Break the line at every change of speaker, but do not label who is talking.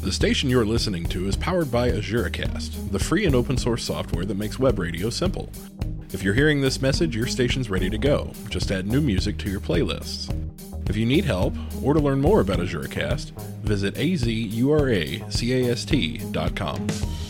The station you're listening to is powered by AzureCast, the free and open source software that makes web radio simple. If you're hearing this message, your station's ready to go. Just add new music to your playlists. If you need help, or to learn more about AzureCast, visit azuracast.com.